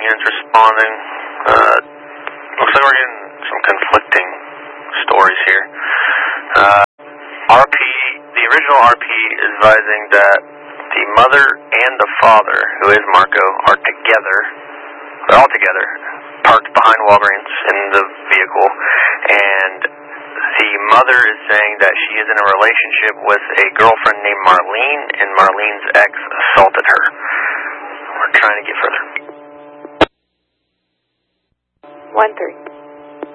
units responding. Looks like we're getting some conflicting stories here. The original RP is advising that the mother and the father, who is Marco, are together. They're all together, parked behind Walgreens in the vehicle, and the mother is saying that she is in a relationship with a girlfriend named Marlene, and Marlene's ex assaulted her. We're trying to get further. 1-3.